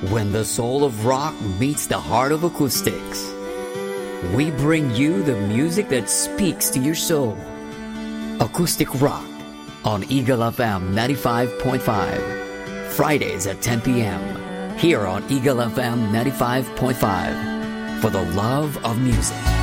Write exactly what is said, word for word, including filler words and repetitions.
When the soul of rock meets the heart of acoustics, we bring you the music that speaks to your soul. Acoustic Rock on Eagle F M ninety-five point five. Fridays at ten p.m. here on Eagle F M ninety-five point five. For the love of music.